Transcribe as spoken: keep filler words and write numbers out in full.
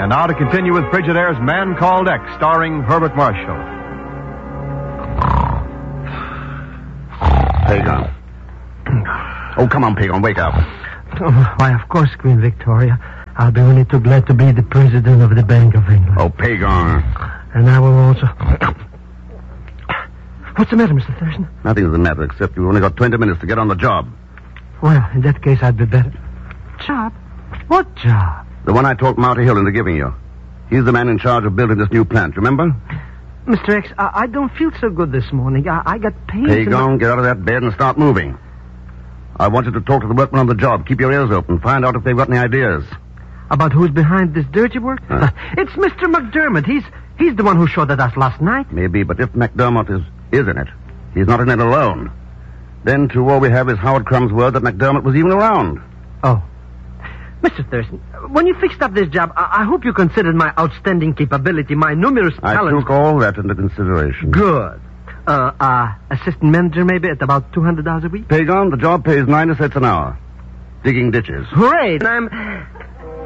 And now to continue with Frigidaire's Man Called X, starring Herbert Marshall. Pagon. Oh, come on, Pagon, wake up. Oh, why, of course, Queen Victoria. I'll be only too glad to be the president of the Bank of England. Oh, Pagon. And I will also... What's the matter, Mister Thurston? Nothing's the matter, except you've only got twenty minutes to get on the job. Well, in that case, I'd be better. Job? What job? The one I talked Marty Hill into giving you. He's the man in charge of building this new plant, remember? Mister X, I, I don't feel so good this morning. I, I got pains. Pagon, my... get out of that bed and start moving. I want you to talk to the workmen on the job. Keep your ears open. Find out if they've got any ideas. About who's behind this dirty work? Huh? It's Mister McDermott. He's he's the one who shot at us last night. Maybe, but if McDermott is, is in it, he's not in it alone. Then, too, all we have is Howard Crumb's word that McDermott was even around. Oh. Mister Thurston, when you fixed up this job, I, I hope you considered my outstanding capability, my numerous I talents. took all that into consideration. Good. Uh, uh, assistant manager maybe at about two hundred dollars a week? Pagon, the job pays ninety cents an hour. Digging ditches. Hooray! And I'm...